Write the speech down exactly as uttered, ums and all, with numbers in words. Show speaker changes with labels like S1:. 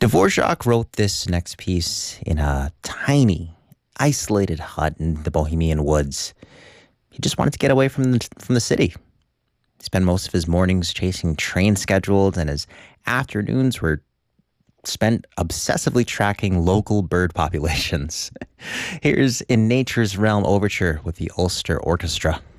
S1: Dvorak wrote this next piece in a tiny, isolated hut in the Bohemian woods. He just wanted to get away from the, from the city. He spent most of his mornings chasing train schedules, and his afternoons were spent obsessively tracking local bird populations. Here's In Nature's Realm Overture with the Ulster Orchestra.